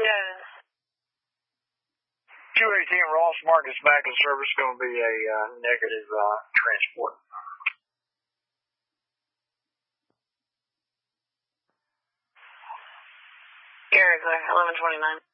Yeah. 218 Ross Markets back in service, going to be a negative transport. Here, 1129.